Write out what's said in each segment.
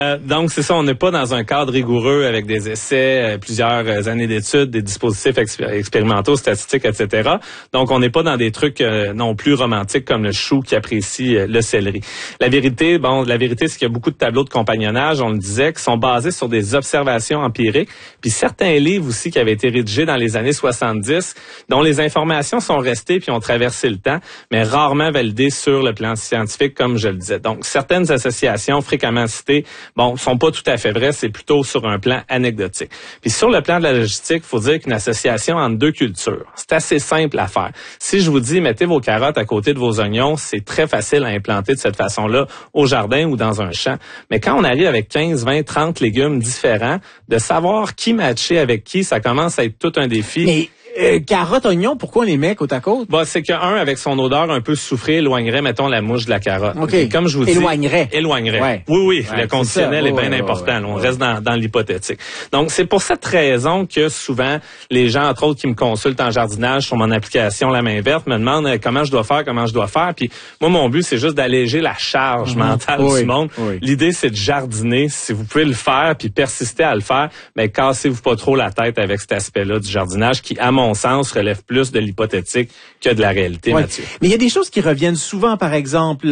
Donc, c'est ça, on n'est pas dans un cadre rigoureux avec des essais, plusieurs années d'études, des dispositifs expérimentaux, statistiques, etc. Donc, on n'est pas dans des trucs non plus romantiques comme le chou qui apprécie le céleri. La vérité, c'est qu'il y a beaucoup de tableaux de compagnonnage, on le disait, qui sont basés sur des observations empiriques, puis certains livres aussi qui avaient été rédigés dans les années 70, dont les informations sont restées puis ont traversé le temps, mais rarement validées sur le plan scientifique, comme je le disais. Donc, certaines associations fréquemment citées, sont pas tout à fait vraies, c'est plutôt sur un plan anecdotique. Puis sur le plan de la logistique, il faut dire qu'une association entre deux cultures, c'est assez simple à faire. Si je vous dis, mettez vos carottes à côté de vos oignons, c'est très facile à implanter de cette façon-là au jardin ou dans un champ. Mais quand on arrive avec 15, 20, 30 légumes différents, de savoir qui matcher avec qui, ça commence à être tout un défi. Mais carottes, oignons, pourquoi on les met côte à côte? C'est qu'un, avec son odeur un peu soufrée, éloignerait, mettons, la mouche de la carotte. Okay. Comme je vous dis. Éloignerait. Ouais. Oui, le conditionnel est bien important. On reste dans l'hypothétique. Donc, c'est pour cette raison que souvent, les gens, entre autres, qui me consultent en jardinage sur mon application La Main Verte, me demandent comment je dois faire. Puis moi, mon but, c'est juste d'alléger la charge mentale du monde. Oui. L'idée, c'est de jardiner. Si vous pouvez le faire puis persister à le faire, mais cassez-vous pas trop la tête avec cet aspect-là du jardinage qui, à mon sens, relève plus de l'hypothétique que de la réalité, Mathieu. Mais il y a des choses qui reviennent souvent, par exemple,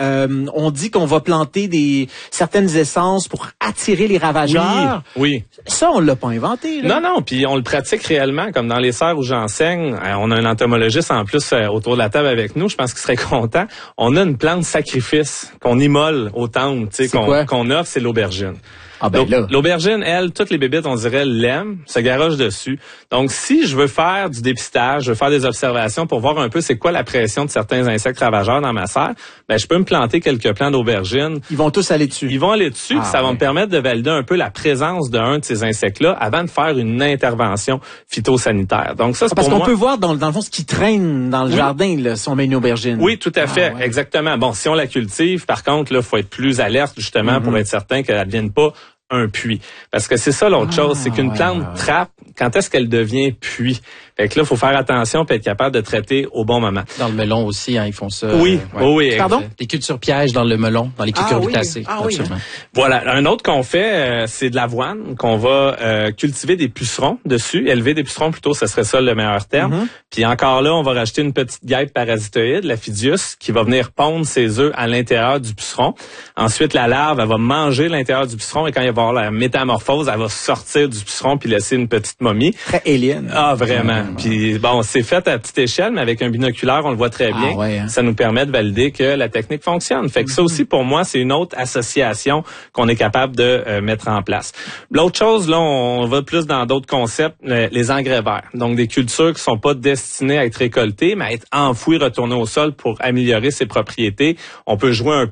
on dit qu'on va planter certaines essences pour attirer les ravageurs. Oui. Ça, on l'a pas inventé, là. Non, puis on le pratique réellement, comme dans les serres où j'enseigne. On a un entomologiste en plus autour de la table avec nous, je pense qu'il serait content. On a une plante sacrifice qu'on immole au temple, tu sais, qu'on offre, c'est l'aubergine. Donc, l'aubergine, elle, toutes les bébites, on dirait, l'aiment, se garochent dessus. Donc, si je veux faire du dépistage, je veux faire des observations pour voir un peu c'est quoi la pression de certains insectes ravageurs dans ma serre, je peux me planter quelques plants d'aubergine. Ils vont tous aller dessus. Ils vont aller dessus, ça va me permettre de valider un peu la présence d'un de ces insectes-là avant de faire une intervention phytosanitaire. Donc, ça, c'est parce pour qu'on peut voir dans le fond ce qui traîne dans le jardin, là, si on met une aubergine. Oui, tout à fait, exactement. Bon, si on la cultive, par contre, là, faut être plus alerte, justement, pour être certain qu'elle ne devienne pas un puits. Parce que c'est ça l'autre chose, c'est qu'une plante trappe, quand est-ce qu'elle devient puits? Fait que là, il faut faire attention et être capable de traiter au bon moment. Dans le melon aussi, ils font ça. Oui. Pardon? Les cultures pièges dans le melon, dans les cucurbitacées. Absolument. Voilà. Un autre qu'on fait, c'est de l'avoine, qu'on va cultiver des pucerons dessus. Élever des pucerons, plutôt, ce serait ça le meilleur terme. Puis encore là, on va rajouter une petite guêpe parasitoïde, la Phidius, qui va venir pondre ses œufs à l'intérieur du puceron. Ensuite, la larve, elle va manger l'intérieur du puceron et quand il va y avoir la métamorphose, elle va sortir du puceron puis laisser une petite momie. Très alien. Ah, vraiment. Puis c'est fait à petite échelle, mais avec un binoculaire, on le voit très bien. Ça nous permet de valider que la technique fonctionne. Fait que ça aussi, pour moi, c'est une autre association qu'on est capable de mettre en place. L'autre chose, là, on va plus dans d'autres concepts, les engrais verts. Donc, des cultures qui sont pas destinées à être récoltées, mais à être enfouies, retournées au sol pour améliorer ses propriétés. On peut jouer un peu